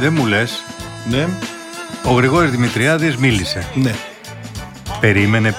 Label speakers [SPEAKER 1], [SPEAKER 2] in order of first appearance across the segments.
[SPEAKER 1] δεν μου λες.
[SPEAKER 2] Ναι.
[SPEAKER 1] Ο Γρηγόρης Δημητριάδης μίλησε.
[SPEAKER 2] Ναι.
[SPEAKER 1] Περίμενε.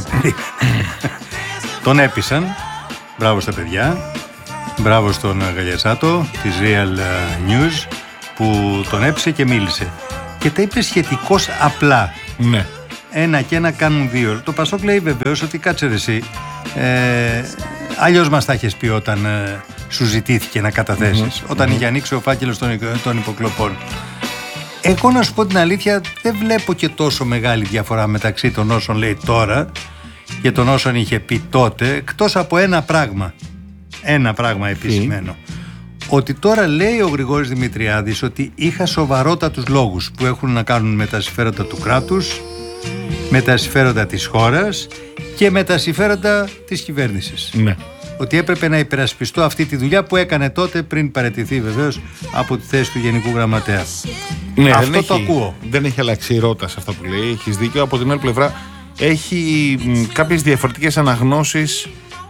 [SPEAKER 1] Τον έπεισαν. Μπράβο στα παιδιά. Μπράβο στον Γαλιασάτο της Real News που τον έπεισε και μίλησε. Και τα είπε σχετικώς απλά.
[SPEAKER 2] Ναι.
[SPEAKER 1] Ένα και ένα κάνουν δύο. Το Πασόκ λέει βεβαίως ότι κάτσε ρε εσύ. Αλλιώς μας τα έχεις πει όταν σου ζητήθηκε να καταθέσεις. Όταν είχε ανοίξει ο φάκελος των υποκλοπών. Εγώ να σου πω την αλήθεια, δεν βλέπω και τόσο μεγάλη διαφορά μεταξύ των όσων λέει τώρα και των όσων είχε πει τότε, εκτός από ένα πράγμα επισημένο. Ότι τώρα λέει ο Γρηγόρης Δημητριάδης ότι είχα σοβαρότατους λόγους που έχουν να κάνουν με τα συμφέροντα του κράτους, με τα συμφέροντα της χώρας και με τα συμφέροντα της κυβέρνησης.
[SPEAKER 2] Ναι.
[SPEAKER 1] Ότι έπρεπε να υπερασπιστώ αυτή τη δουλειά που έκανε τότε πριν παραιτηθεί βεβαίως από τη θέση του Γενικού Γραμματέα.
[SPEAKER 2] Ναι,
[SPEAKER 1] αυτό το ακούω.
[SPEAKER 2] Δεν έχει αλλάξει η ρότα σε αυτά που λέει. Έχεις δίκιο. Από την άλλη πλευρά έχει κάποιες διαφορετικές αναγνώσεις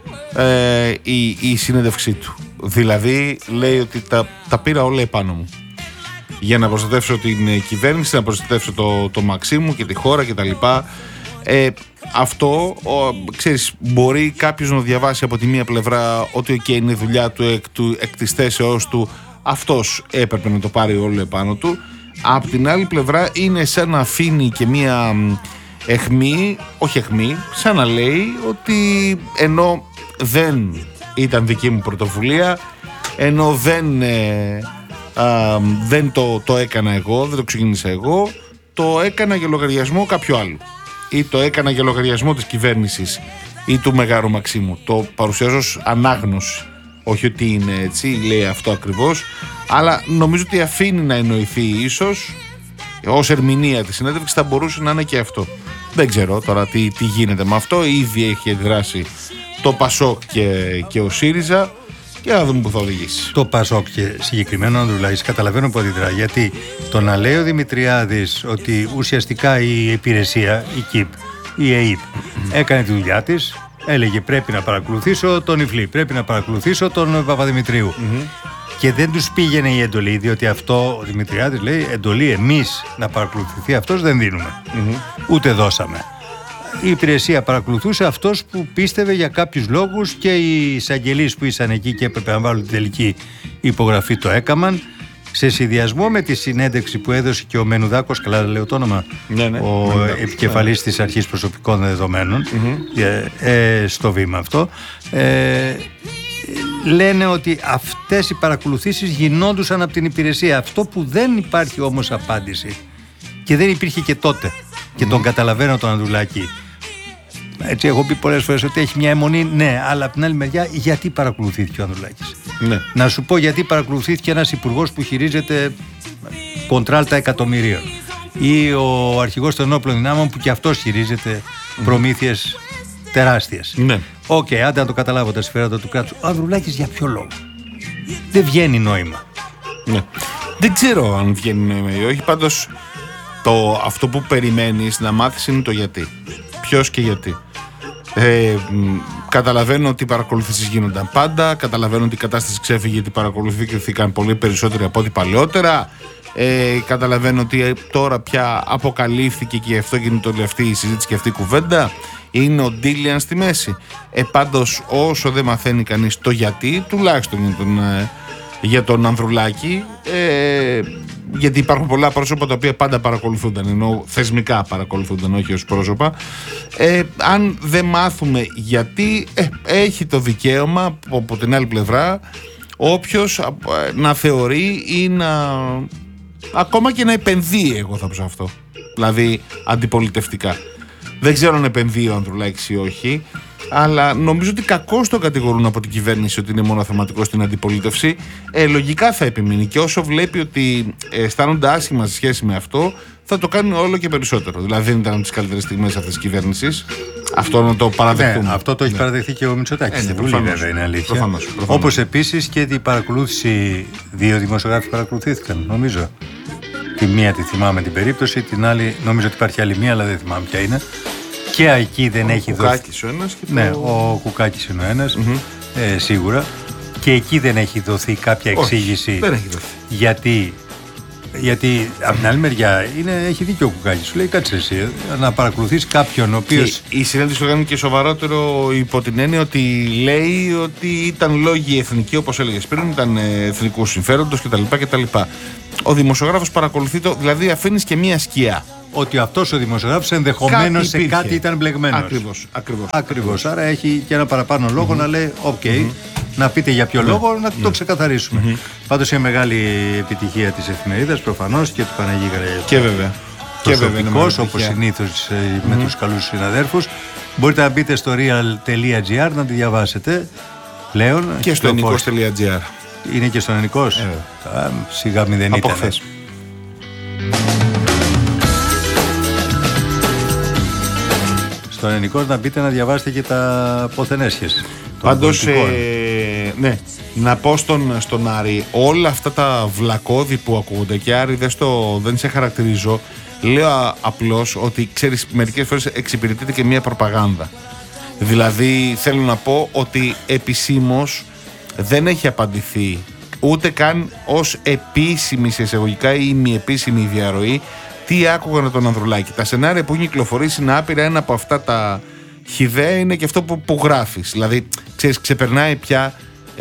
[SPEAKER 2] η συνέντευξή του. Δηλαδή λέει ότι τα πήρα όλα επάνω μου για να προστατεύσω την κυβέρνηση, να προστατεύσω το Μαξίμου και τη χώρα κτλ. Αυτό, ξέρεις, μπορεί κάποιος να διαβάσει από τη μία πλευρά ότι είναι δουλειά του εκ της θέσεώς του, αυτός έπρεπε να το πάρει όλο επάνω του. Από την άλλη πλευρά είναι σαν να αφήνει και μία όχι σαν να λέει ότι ενώ δεν ήταν δική μου πρωτοβουλία, ενώ δεν το έκανα εγώ, δεν το ξεκίνησα εγώ, το έκανα για λογαριασμό κάποιου άλλου ή το έκανα για λογαριασμό της κυβέρνησης ή του Μεγάρου Μαξίμου. Το παρουσιάζω ως ανάγνωση, όχι ότι είναι έτσι, λέει αυτό ακριβώς, αλλά νομίζω ότι αφήνει να εννοηθεί ίσως ως ερμηνεία της συνέντευξης, θα μπορούσε να είναι και αυτό. Δεν ξέρω τώρα τι γίνεται με αυτό. Ήδη έχει αντιδράσει το Πασόκ και ο ΣΥΡΙΖΑ και να δούμε που θα οδηγήσει.
[SPEAKER 1] Το Πασόκ και συγκεκριμένο Ανδρουλάκης καταλαβαίνω που αντιδρά, γιατί το να λέει ο Δημητριάδης ότι ουσιαστικά η υπηρεσία, η ΚΙΠ, η ΕΕΠ έκανε τη δουλειά της, έλεγε πρέπει να παρακολουθήσω τον Ιφλή, πρέπει να παρακολουθήσω τον Παπαδημητρίου. Και δεν τους πήγαινε η εντολή, διότι αυτό ο Δημητριάδης λέει εντολή εμείς να παρακολουθηθεί αυτός δεν δίνουμε. Ούτε δώσαμε. Η υπηρεσία παρακολουθούσε αυτός που πίστευε για κάποιους λόγους και οι εισαγγελείς που ήσαν εκεί και έπρεπε να βάλουν την τελική υπογραφή το έκαναν. Σε συνδυασμό με τη συνέντευξη που έδωσε και ο Μενουδάκος, καλά λέω το όνομα, ο επικεφαλής της Αρχής Προσωπικών Δεδομένων, στο βήμα αυτό, λένε ότι αυτές οι παρακολουθήσεις γινόντουσαν από την υπηρεσία. Αυτό που δεν υπάρχει όμως απάντηση και δεν υπήρχε και τότε, και τον καταλαβαίνω τον Ανδρουλάκη, έτσι έχω πει πολλές φορές ότι έχει μια αιμονή, ναι, αλλά από την άλλη μεριά γιατί παρακολουθήθηκε ο Ανδρουλάκης?
[SPEAKER 2] Ναι.
[SPEAKER 1] Να σου πω γιατί παρακολουθήθηκε ένας υπουργός που χειρίζεται κοντράλτα εκατομμυρίων, ή ο αρχηγός των ενόπλων δυνάμεων που και αυτός χειρίζεται προμήθειες τεράστιες.
[SPEAKER 2] Ναι.
[SPEAKER 1] Οκ, άντε να το καταλάβω τα συμφέροντα του κράτους. Ο Ανδρουλάκης για ποιο λόγο? Δεν βγαίνει νόημα.
[SPEAKER 2] Ναι. Δεν ξέρω αν βγαίνει νόημα ή όχι. Πάντως αυτό που περιμένεις να μάθεις είναι το γιατί. Ποιος και γιατί. Καταλαβαίνω ότι οι παρακολουθήσεις γίνονταν πάντα. Καταλαβαίνω ότι η κατάσταση ξέφυγε γιατί παρακολουθήθηκαν πολύ περισσότεροι από ό,τι παλαιότερα. Καταλαβαίνω ότι τώρα πια αποκαλύφθηκε και γι' αυτό γίνεται όλη αυτή η συζήτηση και αυτή η κουβέντα. Είναι ο Ντίλιαν στη μέση. Πάντως όσο δεν μαθαίνει κανείς το γιατί, τουλάχιστον για τον Ανδρουλάκη, γιατί υπάρχουν πολλά πρόσωπα τα οποία πάντα παρακολουθούνταν, ενώ θεσμικά παρακολουθούνταν, όχι ως πρόσωπα. Αν δεν μάθουμε γιατί, έχει το δικαίωμα από την άλλη πλευρά όποιος να θεωρεί ή ακόμα και να επενδύει, εγώ θα πω σε αυτό, δηλαδή αντιπολιτευτικά. Δεν ξέρω αν επενδύει ο Ανδρουλάκης ή όχι, αλλά νομίζω ότι κακώς το κατηγορούν από την κυβέρνηση ότι είναι μόνο θεματικό στην αντιπολίτευση. Λογικά θα επιμείνει και όσο βλέπει ότι αισθάνονται άσχημα σε σχέση με αυτό, θα το κάνει όλο και περισσότερο. Δηλαδή δεν ήταν από τις καλύτερες στιγμές αυτής της κυβέρνησης. Αυτό να το παραδεχτούμε.
[SPEAKER 1] Ναι, αυτό το έχει παραδεχθεί και ο Μητσοτάκης. Στην Βουλή, βέβαια, είναι αλήθεια.
[SPEAKER 2] Προφανώς.
[SPEAKER 1] Όπως επίσης και την παρακολούθηση, δύο δημοσιογράφοι παρακολουθήθηκαν, νομίζω. Τη μία τη θυμάμαι την περίπτωση, την άλλη νομίζω ότι υπάρχει άλλη μία, αλλά δεν θυμάμαι ποια είναι. Και εκεί δεν έχει δοθεί. Ο
[SPEAKER 2] Κουκάκης ο ένας και
[SPEAKER 1] ναι, ο Κουκάκης είναι ο ένας, σίγουρα. Και εκεί δεν έχει δωθεί κάποια εξήγηση.
[SPEAKER 2] Δεν έχει δοθεί.
[SPEAKER 1] Γιατί Γιατί από την άλλη μεριά έχει δίκιο ο Κουκάκης. Σου λέει κάτσε εσύ να παρακολουθείς κάποιον ο οποίος.
[SPEAKER 2] Η συνέντευξη το κάνει και σοβαρότερο υπό την έννοια ότι λέει ότι ήταν λόγοι εθνικοί, όπως έλεγες πριν, ήταν εθνικού συμφέροντος κτλ. Ο δημοσιογράφος παρακολουθεί το, δηλαδή αφήνεις και μία σκιά.
[SPEAKER 1] Ότι αυτός ο δημοσιογράφος ενδεχομένως σε κάτι ήταν μπλεγμένος.
[SPEAKER 2] Ακριβώς.
[SPEAKER 1] Άρα έχει και ένα παραπάνω λόγο να λέει: οκ, να πείτε για ποιο λόγο, να το ξεκαθαρίσουμε. Πάντως είναι μεγάλη επιτυχία της εφημερίδας προφανώς και του Παναγί Καραγιώτη.
[SPEAKER 2] Και βέβαια.
[SPEAKER 1] Προσωπικός, όπως συνήθως με τους καλούς συναδέρφους. Μπορείτε να μπείτε στο real.gr να τη διαβάσετε πλέον.
[SPEAKER 2] Και στο ενικός.gr.
[SPEAKER 1] Είναι και στον ενικός. Σιγά μη δεν
[SPEAKER 2] από
[SPEAKER 1] ήταν.
[SPEAKER 2] χθες.
[SPEAKER 1] Στον ενικός να μπείτε να διαβάσετε και τα ποθενέσχες.
[SPEAKER 2] Πάντως, ναι, να πω στον Άρη, όλα αυτά τα βλακώδη που ακούγονται, και Άρη δεν σε χαρακτηρίζω, λέω απλώς ότι ξέρεις, μερικές φορές εξυπηρετείται και μια προπαγάνδα. Δηλαδή θέλω να πω ότι επισήμως δεν έχει απαντηθεί ούτε καν ως επίσημη σε εισαγωγικά ή μη επίσημη διαρροή τι άκουγαν τον Ανδρουλάκη. Τα σενάρια που έχουν κυκλοφορήσει είναι άπειρα. Ένα από αυτά τα χυδαία είναι και αυτό που γράφεις. Δηλαδή, ξέρεις, ξεπερνάει πια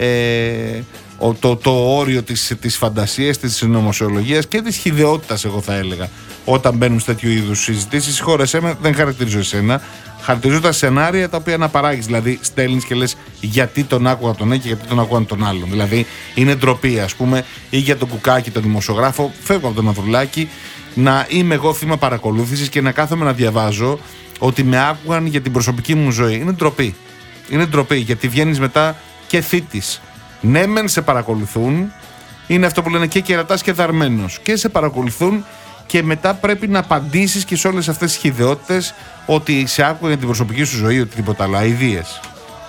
[SPEAKER 2] το όριο της φαντασίας, της συνωμοσιολογίας και της χυδαιότητας, εγώ θα έλεγα. Όταν μπαίνουν σε τέτοιου είδους συζητήσεις, συγχώρεσέ με, δεν χαρακτηρίζω εσένα. Χαρακτηρίζω τα σενάρια τα οποία αναπαράγεις. Δηλαδή, στέλνεις και λες γιατί τον άκουγα τον ένα και γιατί τον άκουγαν τον άλλον. Δηλαδή, είναι ντροπή, ας πούμε, ή για τον Κουκάκη, τον δημοσιογράφο. Φεύγω από τον Ανδρουλάκη. Να είμαι εγώ θύμα παρακολούθησης και να κάθομαι να διαβάζω ότι με άκουγαν για την προσωπική μου ζωή. Είναι ντροπή. Είναι ντροπή, γιατί βγαίνεις μετά και θύτης. Ναι, μεν σε παρακολουθούν, είναι αυτό που λένε και κερατάς και δαρμένος. Και σε παρακολουθούν και μετά πρέπει να απαντήσεις και σε όλες αυτές τις χυδαιότητες ότι σε άκουγαν για την προσωπική σου ζωή, οτιδήποτε άλλο. Αηδίες.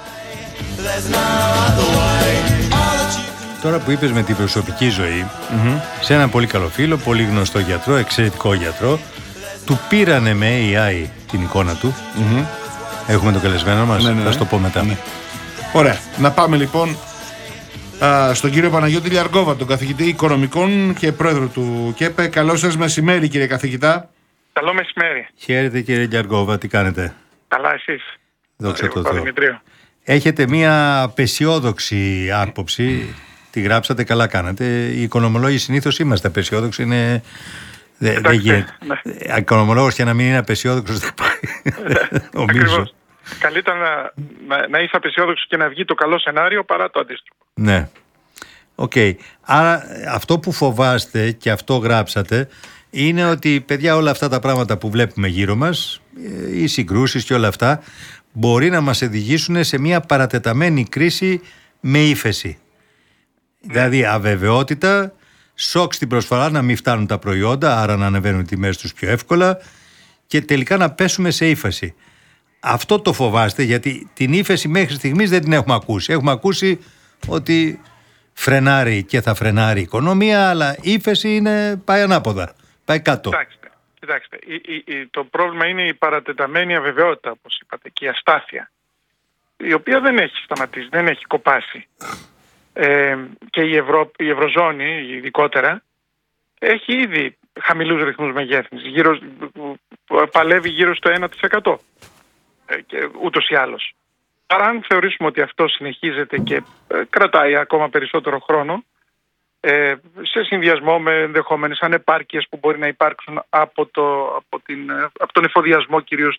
[SPEAKER 1] Τώρα που είπες με την προσωπική ζωή, σε έναν πολύ καλό φίλο, πολύ γνωστό γιατρό, εξαιρετικό γιατρό, του πήρανε με AI την εικόνα του. Έχουμε τον καλεσμένο μας, θα σου το πω μετά.
[SPEAKER 2] Ωραία, να πάμε λοιπόν στον κύριο Παναγιώτη Λιαργκόβα, τον καθηγητή οικονομικών και πρόεδρο του ΚΕΠΕ. Καλό σας μεσημέρι, κύριε καθηγητά.
[SPEAKER 3] Καλό μεσημέρι.
[SPEAKER 1] Χαίρετε, κύριε Λιαργκόβα, τι κάνετε?
[SPEAKER 3] Καλά, εσείς?
[SPEAKER 1] Δόξα τω Θεώ. Έχετε μία απεσιόδοξη άποψη. Τη γράψατε, καλά κάνατε. Οι οικονομολόγοι συνήθως είμαστε απεσιόδοξοι. Δεν γίνεται. Ναι. Οικονομολόγος και να μην είναι απεσιόδοξος δεν πάει.
[SPEAKER 3] Ακριβώς. Καλύτερα να είσαι απεσιόδοξος και να βγει το καλό σενάριο παρά το αντίστοιχο.
[SPEAKER 1] Ναι. Οκ. Άρα αυτό που φοβάστε και αυτό γράψατε είναι ότι, παιδιά, όλα αυτά τα πράγματα που βλέπουμε γύρω μας, οι συγκρούσεις και όλα αυτά, μπορεί να μας οδηγήσουν σε μια παρατεταμένη κρίση με ύφεση. Δηλαδή αβεβαιότητα, σοκ στην προσφορά, να μην φτάνουν τα προϊόντα, άρα να ανεβαίνουν οι τιμές τους πιο εύκολα και τελικά να πέσουμε σε ύφεση. Αυτό το φοβάστε, γιατί την ύφεση μέχρι στιγμής δεν την έχουμε ακούσει. Έχουμε ακούσει ότι φρενάρει και θα φρενάρει η οικονομία, αλλά ύφεση πάει ανάποδα, πάει κάτω.
[SPEAKER 3] Κοιτάξτε, το πρόβλημα είναι η παρατεταμένη αβεβαιότητα, όπως είπατε, και η αστάθεια, η οποία δεν έχει σταματήσει, δεν έχει κοπάσει. Και η Ευρωζώνη ειδικότερα έχει ήδη χαμηλούς ρυθμούς μεγέθυνσης, παλεύει γύρω στο 1% και ούτως ή άλλως. Άρα αν θεωρήσουμε ότι αυτό συνεχίζεται και κρατάει ακόμα περισσότερο χρόνο, σε συνδυασμό με ενδεχόμενες ανεπάρκειες που μπορεί να υπάρξουν από τον εφοδιασμό κυρίως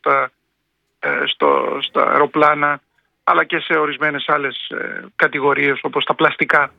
[SPEAKER 3] στα αεροπλάνα, αλλά και σε ορισμένες άλλες κατηγορίες όπως τα πλαστικά,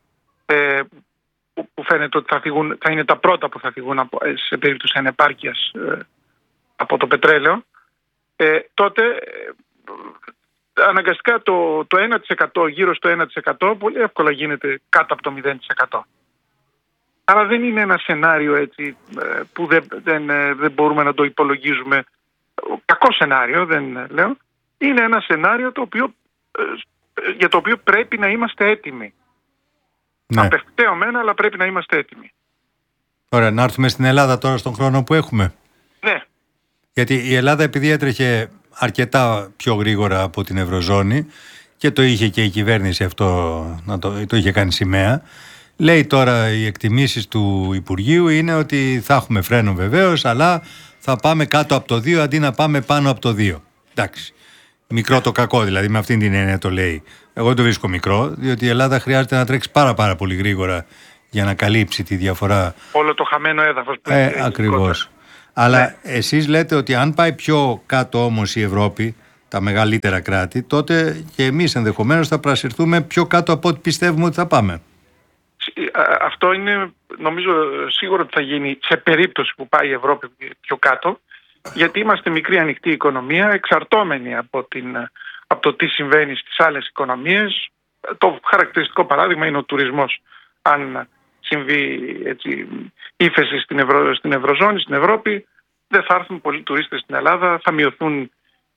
[SPEAKER 3] που φαίνεται ότι θα είναι τα πρώτα που θα φυγούν σε περίπτωση ανεπάρκειας από το πετρέλαιο, τότε αναγκαστικά το 1%, γύρω στο 1% πολύ εύκολα γίνεται κάτω από το 0%. Άρα δεν είναι ένα σενάριο έτσι που δεν μπορούμε να το υπολογίζουμε. Κακό σενάριο, δεν λέω. Είναι ένα σενάριο για το οποίο πρέπει να είμαστε έτοιμοι.
[SPEAKER 1] Ναι.
[SPEAKER 3] Απευθεωμένα, αλλά πρέπει να είμαστε έτοιμοι.
[SPEAKER 1] Ωραία, να έρθουμε στην Ελλάδα τώρα στον χρόνο που έχουμε.
[SPEAKER 3] Ναι.
[SPEAKER 1] Γιατί η Ελλάδα, επειδή έτρεχε αρκετά πιο γρήγορα από την Ευρωζώνη και το είχε και η κυβέρνηση αυτό, το είχε κάνει σημαία, Λέει τώρα οι εκτιμήσεις του Υπουργείου είναι ότι θα έχουμε φρένο βεβαίως, αλλά θα πάμε κάτω από το 2 αντί να πάμε πάνω από το 2. Εντάξει. Μικρό το κακό, δηλαδή, με αυτήν την έννοια το λέει. Εγώ δεν το βρίσκω μικρό, διότι η Ελλάδα χρειάζεται να τρέξει πάρα πολύ γρήγορα για να καλύψει τη διαφορά.
[SPEAKER 3] Όλο το χαμένο έδαφος που είναι.
[SPEAKER 1] Ακριβώς. Αλλά εσείς λέτε ότι αν πάει πιο κάτω όμως η Ευρώπη, τα μεγαλύτερα κράτη, τότε και εμείς ενδεχομένως θα πρασιρθούμε πιο κάτω από ό,τι πιστεύουμε ότι θα πάμε.
[SPEAKER 3] Αυτό είναι, νομίζω, σίγουρο ότι θα γίνει σε περίπτωση που πάει η Ευρώπη πιο κάτω, γιατί είμαστε μικρή ανοιχτή οικονομία, εξαρτώμενοι από το τι συμβαίνει στις άλλες οικονομίες. Το χαρακτηριστικό παράδειγμα είναι ο τουρισμός. Αν συμβεί ύφεση στην Ευρωζώνη, στην Ευρώπη, δεν θα έρθουν πολλοί τουρίστες στην Ελλάδα, θα μειωθούν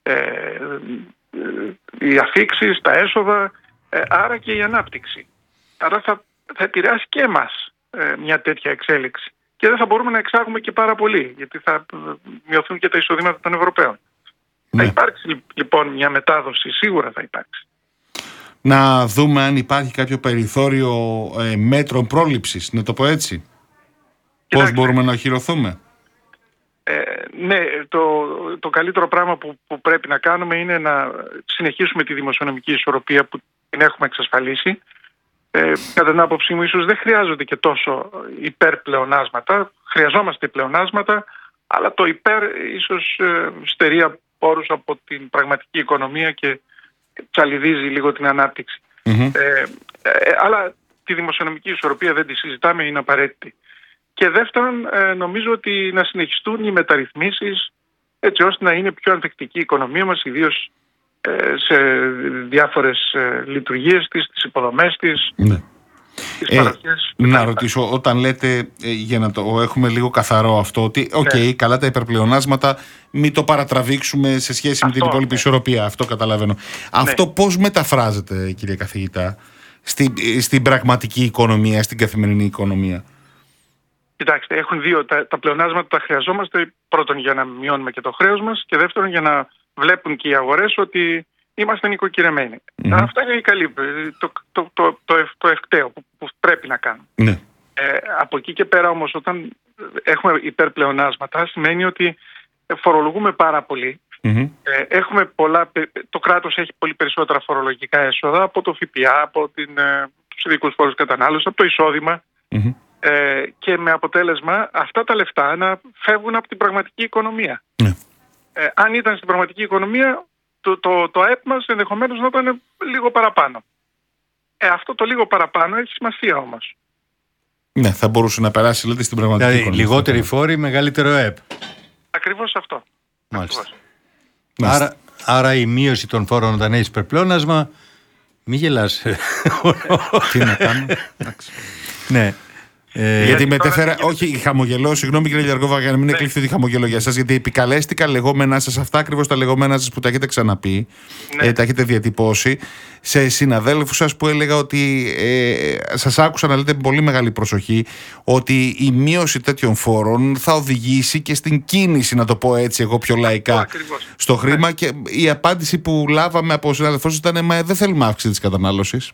[SPEAKER 3] οι αφίξεις, τα έσοδα, άρα και η ανάπτυξη. Άρα θα επηρεάσει και εμάς μια τέτοια εξέλιξη. Και δεν θα μπορούμε να εξάγουμε και πάρα πολύ, γιατί θα μειωθούν και τα εισοδήματα των Ευρωπαίων. Θα υπάρξει λοιπόν μια μετάδοση, σίγουρα θα υπάρξει.
[SPEAKER 2] Να δούμε αν υπάρχει κάποιο περιθώριο μέτρων πρόληψης, να το πω έτσι. Πώς μπορούμε να οχυρωθούμε.
[SPEAKER 3] Ναι, το καλύτερο πράγμα που πρέπει να κάνουμε είναι να συνεχίσουμε τη δημοσιονομική ισορροπία που την έχουμε εξασφαλίσει. Κατά την άποψή μου, ίσως δεν χρειάζονται και τόσο υπερπλεονάσματα. Χρειαζόμαστε πλεονάσματα, αλλά το υπέρ ίσως στερεί πόρους από την πραγματική οικονομία και τσαλιδίζει λίγο την ανάπτυξη. Αλλά τη δημοσιονομική ισορροπία δεν τη συζητάμε, είναι απαραίτητη. Και δεύτερον, νομίζω ότι να συνεχιστούν οι μεταρρυθμίσεις έτσι ώστε να είναι πιο ανθεκτική η οικονομία μας, ιδίως σε διάφορες λειτουργίες της, τις υποδομές της, τις παροχές.
[SPEAKER 2] Να ρωτήσω, όταν λέτε, για να το έχουμε λίγο καθαρό αυτό, ότι καλά τα υπερπλεονάσματα, μην το παρατραβήξουμε σε σχέση με την υπόλοιπη ισορροπία, αυτό καταλαβαίνω. Αυτό πώς μεταφράζεται, κύριε καθηγητά, στην πραγματική οικονομία, στην καθημερινή οικονομία?
[SPEAKER 3] Κοιτάξτε, έχουν δύο. Τα πλεονάσματα τα χρειαζόμαστε, πρώτον για να μειώνουμε και το χρέος μας και δεύτερον για να βλέπουν και οι αγορές ότι είμαστε νοικοκυρεμένοι. Αυτό είναι το ευκταίο που πρέπει να κάνουμε. Από εκεί και πέρα όμως, όταν έχουμε υπερπλεονάσματα, σημαίνει ότι φορολογούμε πάρα πολύ. Έχουμε το κράτος έχει πολύ περισσότερα φορολογικά έσοδα από το ΦΠΑ, από τους ειδικούς φόρους κατανάλωσης, από το εισόδημα. Και με αποτέλεσμα αυτά τα λεφτά να φεύγουν από την πραγματική οικονομία. Αν ήταν στην πραγματική οικονομία, το ΑΕΠ μας ενδεχομένως να ήταν λίγο παραπάνω. Αυτό το λίγο παραπάνω έχει σημασία όμως.
[SPEAKER 2] Ναι, θα μπορούσε να περάσει, λέτε, στην πραγματική οικονομία.
[SPEAKER 1] Λιγότεροι φόροι, μεγαλύτερο ΑΕΠ.
[SPEAKER 3] Ακριβώς αυτό.
[SPEAKER 1] Άρα η μείωση των φόρων όταν έχει υπερπλεόνασμα, μη γελάς.
[SPEAKER 2] Τι να κάνω. Ναι. Γιατί μετέφερα. Όχι, χαμογελώ. Συγγνώμη, κύριε Λιαργόβα, για να μην εκλειφθεί τη χαμογελό για σας. Γιατί επικαλέστηκα λεγόμενά σας, αυτά ακριβώς τα λεγόμενά σας που τα έχετε ξαναπεί, τα έχετε διατυπώσει, σε συναδέλφους σας που έλεγα ότι σας άκουσα να λέτε με πολύ μεγάλη προσοχή ότι η μείωση τέτοιων φόρων θα οδηγήσει και στην κίνηση, να το πω έτσι, εγώ πιο λαϊκά, στο χρήμα. Και η απάντηση που λάβαμε από συναδελφούς ήταν: μα δεν θέλουμε αύξηση της κατανάλωσης.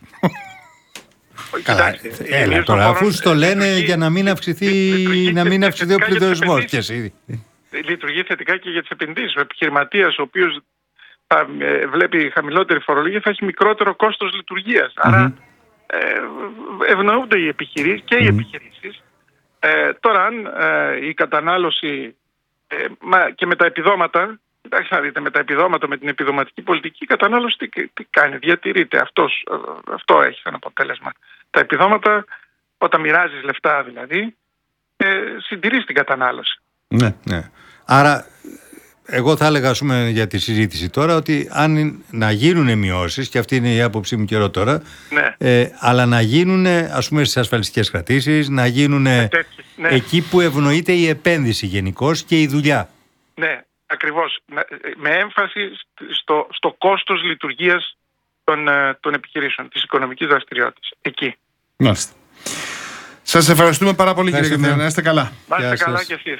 [SPEAKER 1] Έλα τώρα, αφού το λένε για να μην αυξηθεί ο πληθωρισμός.
[SPEAKER 3] Λειτουργεί θετικά και για τις επενδύσεις. Ο επιχειρηματίας ο οποίος θα βλέπει χαμηλότερη φορολογία θα έχει μικρότερο κόστος λειτουργίας. Άρα ευνοούνται οι επιχειρήσεις και οι επιχειρήσεις. Τώρα αν η κατανάλωση και με τα επιδόματα, εντάξει να δείτε, με τα επιδόματα, με την επιδοματική πολιτική, η κατανάλωση τι κάνει, διατηρείται. Αυτό έχει σαν αποτέλεσμα. Τα επιδόματα, όταν μοιράζεις λεφτά δηλαδή, συντηρείς την κατανάλωση.
[SPEAKER 1] Ναι. Άρα, εγώ θα έλεγα, ας πούμε, για τη συζήτηση τώρα, ότι αν να γίνουν μειώσεις, και αυτή είναι η άποψή μου καιρό τώρα, αλλά να γίνουν, ας πούμε, στις ασφαλιστικές κρατήσεις, να γίνουν εκεί που ευνοείται η επένδυση γενικώς και η δουλειά.
[SPEAKER 3] Ναι. Ακριβώς, με έμφαση στο κόστος λειτουργίας των επιχειρήσεων, της οικονομικής δραστηριότητας. Εκεί.
[SPEAKER 2] Μάλιστα. Σας ευχαριστούμε πάρα πολύ, κύριε Καθηγητά. Να είστε καλά.
[SPEAKER 3] Να είστε καλά κι εσείς.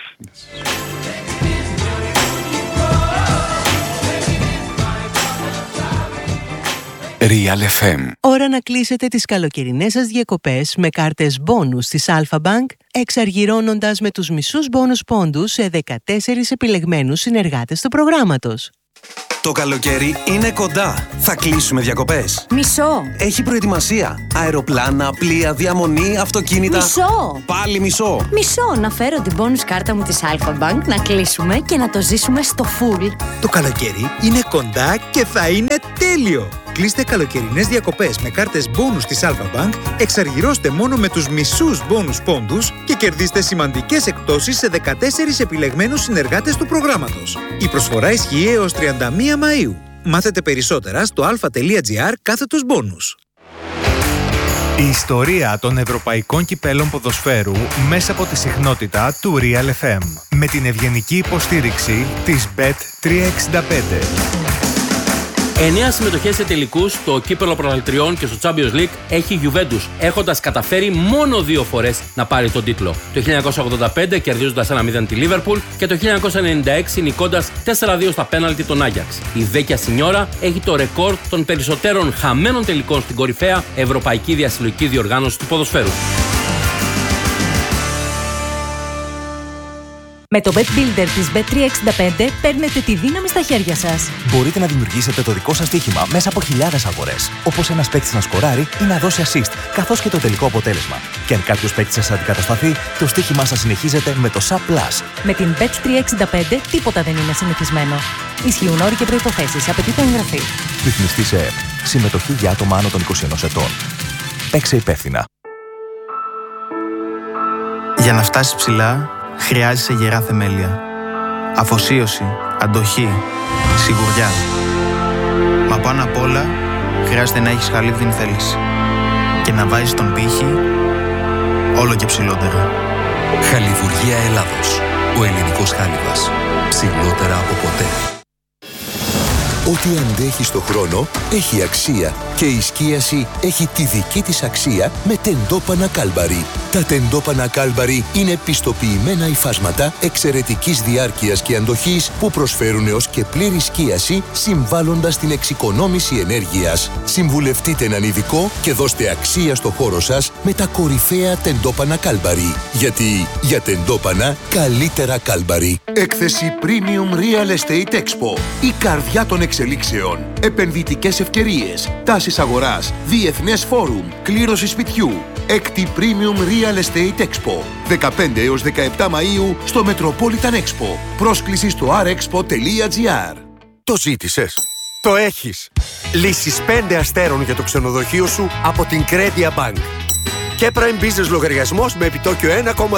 [SPEAKER 4] Real FM.
[SPEAKER 5] Ώρα να κλείσετε τις καλοκαιρινές σας διακοπές με κάρτες μπόνους της Alpha Bank, εξαργυρώνοντας με τους μισούς μπόνους πόντους σε 14 επιλεγμένους συνεργάτες του προγράμματος.
[SPEAKER 6] Το καλοκαίρι είναι κοντά. Θα κλείσουμε διακοπές.
[SPEAKER 7] Μισό.
[SPEAKER 6] Έχει προετοιμασία. Αεροπλάνα, πλοία, διαμονή, αυτοκίνητα.
[SPEAKER 7] Μισό.
[SPEAKER 6] Πάλι μισό.
[SPEAKER 7] Μισό. Να φέρω την bonus κάρτα μου της Alpha Bank, να κλείσουμε και να το ζήσουμε στο full.
[SPEAKER 8] Το καλοκαίρι είναι κοντά και θα είναι τέλειο. Κλείστε καλοκαιρινές διακοπές με κάρτες μπόνους της Alpha Bank, εξαργυρώστε μόνο με τους μισούς μπόνους πόντους και κερδίστε σημαντικές εκπτώσεις σε 14 επιλεγμένους συνεργάτες του προγράμματος. Η προσφορά ισχύει έως 31 Μαΐου. Μάθετε περισσότερα στο alpha.gr/bonus.
[SPEAKER 9] Η ιστορία των ευρωπαϊκών κυπέλων ποδοσφαίρου μέσα από τη συχνότητα του Real FM. Με την ευγενική υποστήριξη της Bet365.
[SPEAKER 10] 9 συμμετοχές σε τελικούς στο κύπελλο πρωταθλητριών και στο Champions League έχει η Juventus, έχοντας καταφέρει μόνο 2 φορές να πάρει τον τίτλο. Το 1985 κερδίζοντας 1-0 τη Liverpool και το 1996 νικώντας 4-2 στα πέναλτι τον Άγιαξ. Η Βέκια Σινιόρα έχει το ρεκόρ των περισσότερων χαμένων τελικών στην κορυφαία ευρωπαϊκή διασυλλογική διοργάνωση του ποδοσφαίρου.
[SPEAKER 11] Με το Bet Builder της Bet365 παίρνετε τη δύναμη στα χέρια σας.
[SPEAKER 12] Μπορείτε να δημιουργήσετε το δικό σας στοίχημα μέσα από χιλιάδες αγορές. Όπως ένας παίκτης να σκοράρει ή να δώσει assist, καθώς και το τελικό αποτέλεσμα. Και αν κάποιος παίκτης σας αντικατασταθεί, το στοίχημά σας συνεχίζεται με το SAP Plus.
[SPEAKER 11] Με την Bet365 τίποτα δεν είναι συνηθισμένο. Ισχύουν όροι και προϋποθέσεις. Απαιτείται εγγραφή.
[SPEAKER 12] Ρυθμιστή σε ΕΕΠ. Συμμετοχή για άτομα άνω των 21 ετών. Παίξε υπεύθυνα.
[SPEAKER 13] Για να φτάσεις ψηλά, χρειάζεσαι γερά θεμέλια. Αφοσίωση, αντοχή, σιγουριά. Μα πάνω απ' όλα, χρειάζεται να έχεις χαλίβδινη θέληση. Και να βάζεις τον πύχη όλο και ψηλότερα.
[SPEAKER 4] Χαλιβουργία Ελλάδος. Ο ελληνικός χάλιβας. Ψηλότερα από ποτέ.
[SPEAKER 14] Ό,τι αντέχει στο χρόνο έχει αξία και η σκίαση έχει τη δική της αξία με τεντόπανα Κάλμπαρι. Τα τεντόπανα Κάλμπαρι είναι πιστοποιημένα υφάσματα εξαιρετικής διάρκειας και αντοχής που προσφέρουν έως και πλήρη σκίαση συμβάλλοντας την εξοικονόμηση ενέργειας. Συμβουλευτείτε έναν ειδικό και δώστε αξία στο χώρο σας με τα κορυφαία τεντόπανα Κάλμπαρι. Γιατί για τεντόπανα καλύτερα Κάλμπαρι. Έκθεση Premium Real Estate Expo. Η καρδιά των εξελίξεων. Επενδυτικές ευκαιρίες. Τάσεις αγοράς. Διεθνές φόρουμ. Κλήρωση σπιτιού. Έκτη Premium Real Estate Expo. 15 έως 17 Μαΐου στο Metropolitan Expo. Πρόσκληση στο rexpo.gr.
[SPEAKER 15] Το ζήτησες. Το έχεις. Λύσεις 5 αστέρων για το ξενοδοχείο σου από την Credia Bank. Και Prime Business λογαριασμός με επιτόκιο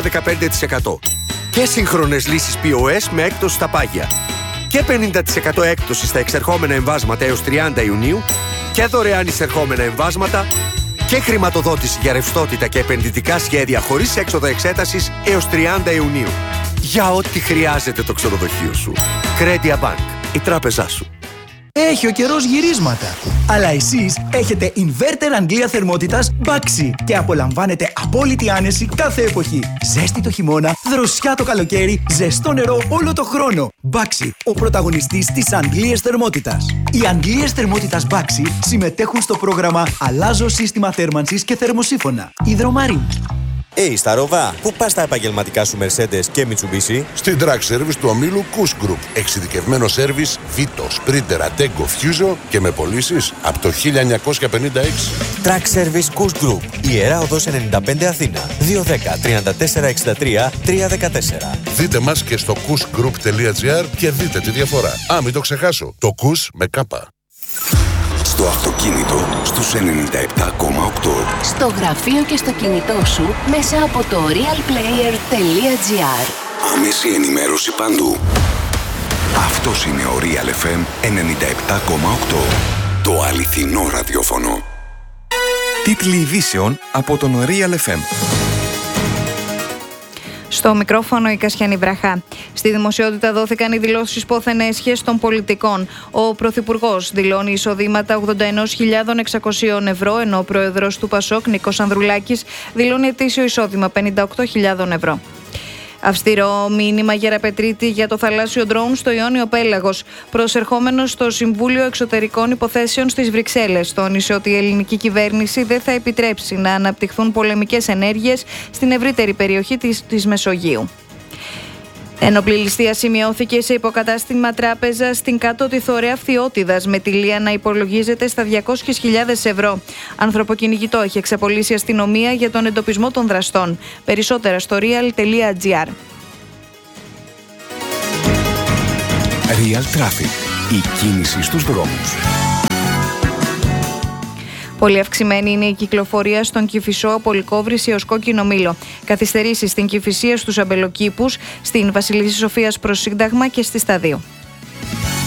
[SPEAKER 15] 1,15%. Και σύγχρονες λύσεις POS με έκπτωση στα πάγια. Και 50% έκπτωση στα εξερχόμενα εμβάσματα έως 30 Ιουνίου. Και δωρεάν εισερχόμενα εμβάσματα. Και χρηματοδότηση για ρευστότητα και επενδυτικά σχέδια χωρίς έξοδα εξέτασης έως 30 Ιουνίου. Για ό,τι χρειάζεται το ξενοδοχείο σου. Credia Bank. Η τράπεζά σου.
[SPEAKER 16] Έχει ο καιρός γυρίσματα. Αλλά εσείς έχετε inverter Αγγλία θερμότητας Baxi και απολαμβάνετε απόλυτη άνεση κάθε εποχή. Ζέστη το χειμώνα, δροσιά το καλοκαίρι, ζεστό νερό όλο το χρόνο. Baxi, ο πρωταγωνιστής της Αγγλίας θερμότητας. Οι Αγγλίες θερμότητας Baxi συμμετέχουν στο πρόγραμμα Αλλάζω σύστημα θέρμανσης και θερμοσύφωνα. Υδρομαρίν.
[SPEAKER 17] Σταρόβα, πού πας τα επαγγελματικά σου Mercedes και Mitsubishi?
[SPEAKER 18] Στην Track Service του ομίλου Kuss Group. Εξειδικευμένο σέρβις Vito, Sprinter, Ateco, Fuso και με πωλήσεις από το 1956.
[SPEAKER 17] Track Service Kuss Group. Ιερά Οδός 95 Αθήνα. 210 34 63 314.
[SPEAKER 18] Δείτε μας και στο kussgroup.gr και δείτε τη διαφορά. Μην το ξεχάσω. Το Kuss με κάπα.
[SPEAKER 4] Στο αυτοκίνητο στους 97,8.
[SPEAKER 7] Στο γραφείο και στο κινητό σου μέσα από το realplayer.gr.
[SPEAKER 4] Άμεση ενημέρωση παντού. Αυτός είναι ο Real FM 97,8. Το αληθινό ραδιόφωνο. Τίτλοι ειδήσεων από τον Real FM.
[SPEAKER 19] Στο μικρόφωνο η Κασιανή Βραχά. Στη δημοσιότητα δόθηκαν οι δηλώσεις πόθεν έσχες των πολιτικών. Ο Πρωθυπουργός δηλώνει εισοδήματα 81.600 ευρώ, ενώ ο Πρόεδρος του ΠΑΣΟΚ, Νίκος Ανδρουλάκης, δηλώνει ετήσιο εισόδημα 58.000 ευρώ. Αυστηρό μήνυμα Γεραπετρίτη για το θαλάσσιο ντρόουν στο Ιόνιο Πέλαγος. Προσερχόμενος στο Συμβούλιο Εξωτερικών Υποθέσεων στις Βρυξέλλες, τόνισε ότι η ελληνική κυβέρνηση δεν θα επιτρέψει να αναπτυχθούν πολεμικές ενέργειες στην ευρύτερη περιοχή της Μεσογείου. Ένοπλη ληστεία σημειώθηκε σε υποκατάστημα τράπεζα στην κάτωτη Θωρέα Φθιώτιδας, με τηλεία να υπολογίζεται στα 200.000 ευρώ. Ανθρωποκυνηγητό έχει εξαπολύσει η αστυνομία για τον εντοπισμό των δραστών. Περισσότερα στο real.gr.
[SPEAKER 4] Real Traffic. Η κίνηση στους δρόμους.
[SPEAKER 19] Πολύ αυξημένη είναι η κυκλοφορία στον Κηφισό από Λυκόβρηση έως Κόκκινο Μήλο. Καθυστερήσεις στην Κηφισία στους Αμπελοκήπους, στην Βασιλισσής Σοφίας προς Σύνταγμα και στη Σταδίου.